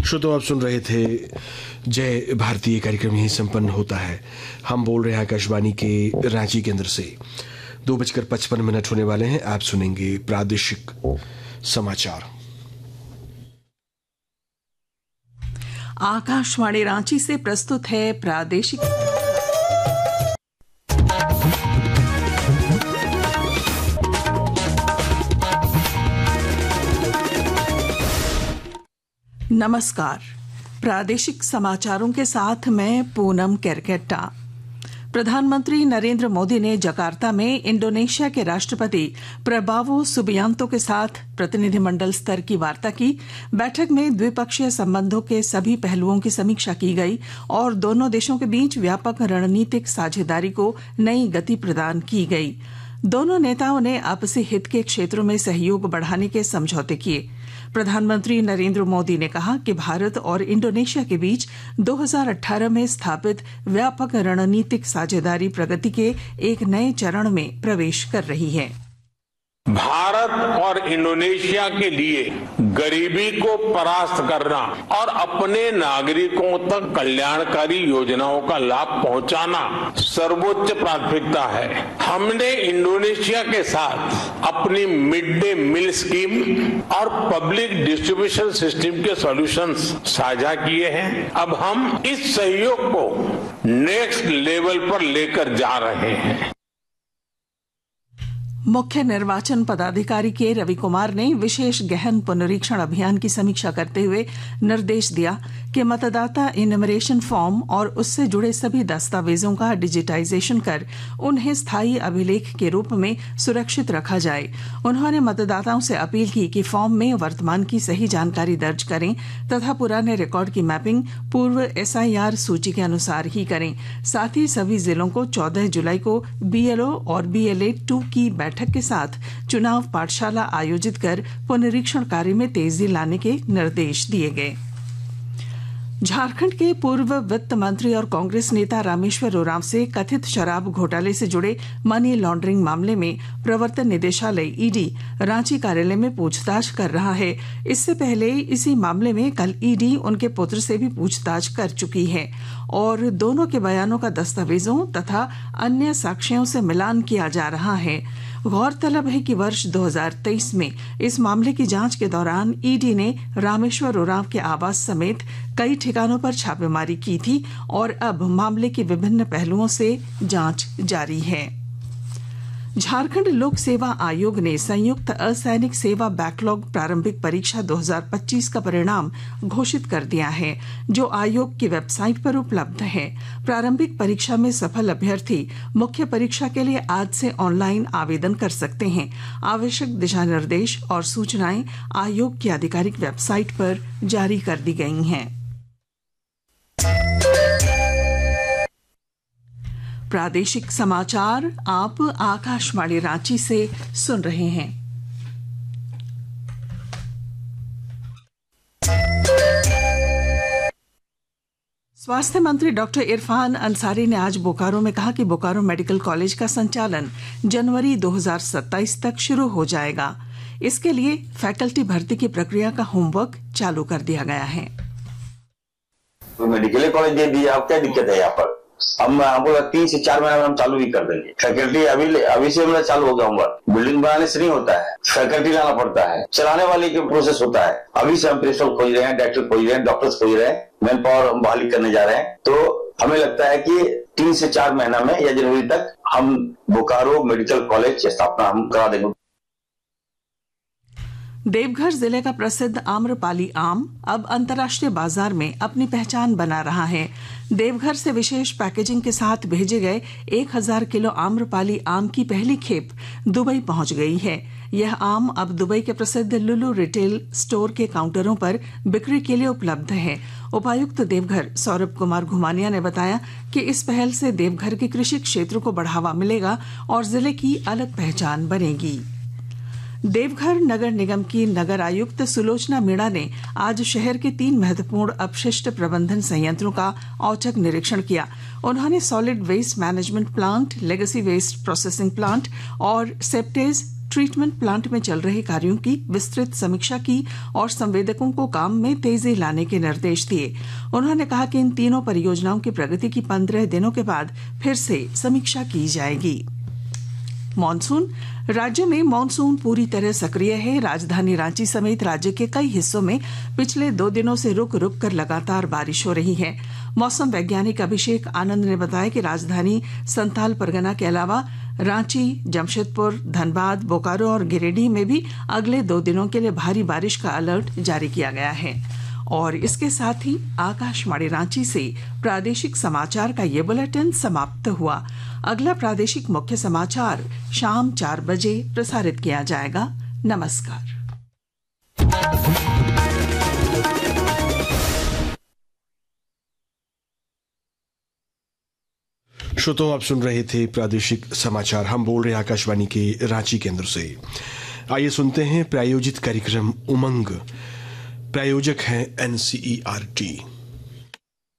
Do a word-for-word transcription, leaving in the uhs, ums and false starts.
श्रोताओ, आप सुन रहे थे जय भारतीय कार्यक्रम यही संपन्न होता है। हम बोल रहे हैं आकाशवाणी के रांची केंद्र से। दो बजकर पचपन मिनट होने वाले हैं। आप सुनेंगे प्रादेशिक समाचार। आकाशवाणी रांची से प्रस्तुत है प्रादेशिक नमस्कार। प्रादेशिक समाचारों के साथ मैं पूनम केरकेट्टा। प्रधानमंत्री नरेंद्र मोदी ने जकार्ता में इंडोनेशिया के राष्ट्रपति प्रबावो सुबियांतो के साथ प्रतिनिधिमंडल स्तर की वार्ता की। बैठक में द्विपक्षीय संबंधों के सभी पहलुओं की समीक्षा की गई और दोनों देशों के बीच व्यापक रणनीतिक साझेदारी को नई गति प्रदान की गई। दोनों नेताओं ने आपसी हित के क्षेत्रों में सहयोग बढ़ाने के समझौते किए। प्रधानमंत्री नरेंद्र मोदी ने कहा कि भारत और इंडोनेशिया के बीच दो हज़ार अठारह में स्थापित व्यापक रणनीतिक साझेदारी प्रगति के एक नए चरण में प्रवेश कर रही है। भारत और इंडोनेशिया के लिए गरीबी को परास्त करना और अपने नागरिकों तक कल्याणकारी योजनाओं का लाभ पहुंचाना सर्वोच्च प्राथमिकता है। हमने इंडोनेशिया के साथ अपनी मिड डे मील स्कीम और पब्लिक डिस्ट्रीब्यूशन सिस्टम के सॉल्यूशंस साझा किए हैं। अब हम इस सहयोग को नेक्स्ट लेवल पर लेकर जा रहे हैं। मुख्य निर्वाचन पदाधिकारी के रवि कुमार ने विशेष गहन पुनरीक्षण अभियान की समीक्षा करते हुए निर्देश दिया कि मतदाता इन्यूमरेशन फॉर्म और उससे जुड़े सभी दस्तावेजों का डिजिटाइजेशन कर उन्हें स्थायी अभिलेख के रूप में सुरक्षित रखा जाए। उन्होंने मतदाताओं से अपील की कि फॉर्म में वर्तमान की सही जानकारी दर्ज करें तथा पुराने रिकॉर्ड की मैपिंग पूर्व एसआईआर सूची के अनुसार ही करें। साथ ही सभी जिलों को चौदह जुलाई को बीएलओ और बीएलए टू की बैठक के साथ चुनाव पाठशाला आयोजित कर पुनरीक्षण कार्य में तेजी लाने के निर्देश दिए गए। झारखंड के पूर्व वित्त मंत्री और कांग्रेस नेता रामेश्वर उरांव से कथित शराब घोटाले से जुड़े मनी लॉन्ड्रिंग मामले में प्रवर्तन निदेशालय ईडी रांची कार्यालय में पूछताछ कर रहा है। इससे पहले इसी मामले में कल ईडी उनके पुत्र से भी पूछताछ कर चुकी है और दोनों के बयानों का दस्तावेजों तथा अन्य साक्ष्यों से मिलान किया जा रहा है। गौरतलब है कि वर्ष दो हज़ार तेईस में इस मामले की जांच के दौरान ईडी ने रामेश्वर उरांव के आवास समेत कई ठिकानों पर छापेमारी की थी और अब मामले के विभिन्न पहलुओं से जांच जारी है। झारखंड लोक सेवा आयोग ने संयुक्त असैनिक सेवा बैकलॉग प्रारंभिक परीक्षा दो हज़ार पच्चीस का परिणाम घोषित कर दिया है, जो आयोग की वेबसाइट पर उपलब्ध है। प्रारंभिक परीक्षा में सफल अभ्यर्थी मुख्य परीक्षा के लिए आज से ऑनलाइन आवेदन कर सकते हैं। आवश्यक दिशा निर्देश और सूचनाएं आयोग की आधिकारिक वेबसाइट पर जारी कर दी गई हैं। प्रादेशिक समाचार आप आकाशवाणी रांची से सुन रहे हैं। स्वास्थ्य मंत्री डॉक्टर इरफान अंसारी ने आज बोकारो में कहा कि बोकारो मेडिकल कॉलेज का संचालन जनवरी दो हज़ार सत्ताईस तक शुरू हो जाएगा। इसके लिए फैकल्टी भर्ती की प्रक्रिया का होमवर्क चालू कर दिया गया है। तो मेडिकल कॉलेज दे दिया, अब क्या दिक्कत है यहाँ पर? हम हमको तीन से चार महीने में हम चालू भी कर देंगे। फैकल्टी अभी अभी से मतलब चालू हो गया होगा। बिल्डिंग बनाने से नहीं होता है, फैकल्टी लाना पड़ता है, चलाने वाले के प्रोसेस होता है। अभी से हम प्रिंसिपल खोज रहे हैं, डायरेक्टर खोज रहे हैं, डॉक्टर्स खोज रहे हैं, मैन पावर बहाली करने जा रहे हैं। तो हमें लगता है कि तीन से चार महीना में या जनवरी तक हम बोकारो मेडिकल कॉलेज की स्थापना हम करा देंगे। देवघर जिले का प्रसिद्ध आम्रपाली आम अब अंतर्राष्ट्रीय बाजार में अपनी पहचान बना रहा है। देवघर से विशेष पैकेजिंग के साथ भेजे गए एक हज़ार किलो आम्रपाली आम की पहली खेप दुबई पहुंच गई है। यह आम अब दुबई के प्रसिद्ध लुलु रिटेल स्टोर के काउंटरों पर बिक्री के लिए उपलब्ध है। उपायुक्त देवघर सौरभ कुमार घुमानिया ने बताया कि इस पहल से देवघर के कृषि क्षेत्र को बढ़ावा मिलेगा और जिले की अलग पहचान बनेगी। देवघर नगर निगम की नगर आयुक्त सुलोचना मीणा ने आज शहर के तीन महत्वपूर्ण अपशिष्ट प्रबंधन संयंत्रों का औचक निरीक्षण किया। उन्होंने solid waste management plant, legacy waste processing plant और सेप्टेज ट्रीटमेंट प्लांट में चल रहे कार्यों की विस्तृत समीक्षा की और संवेदकों को काम में तेजी लाने के निर्देश दिए। उन्होंने कहा कि इन तीनों परियोजनाओं की प्रगति की पंद्रह दिनों के बाद फिर से समीक्षा की जाएगी। मॉनसून। राज्य में मॉनसून पूरी तरह सक्रिय है। राजधानी रांची समेत राज्य के कई हिस्सों में पिछले दो दिनों से रुक रुक कर लगातार बारिश हो रही है। मौसम वैज्ञानिक अभिषेक आनंद ने बताया कि राजधानी संथाल परगना के अलावा रांची, जमशेदपुर, धनबाद, बोकारो और गिरिडीह में भी अगले दो दिनों के लिए भारी बारिश का अलर्ट जारी किया गया है। और इसके साथ ही आकाशवाणी रांची से प्रादेशिक समाचार का ये बुलेटिन समाप्त हुआ। अगला प्रादेशिक मुख्य समाचार शाम चार बजे प्रसारित किया जाएगा। नमस्कार। श्रोताओं, आप सुन रहे थे प्रादेशिक समाचार। हम बोल रहे हैं आकाशवाणी के रांची केंद्र से। आइए सुनते हैं प्रायोजित कार्यक्रम उमंग। प्रायोजक हैं N C E R T.